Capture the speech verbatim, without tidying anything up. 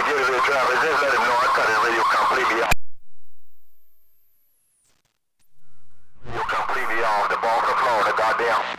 give the driver, just let him know I cut his radio completely off. Radio completely off, the ball from Florida, goddamn.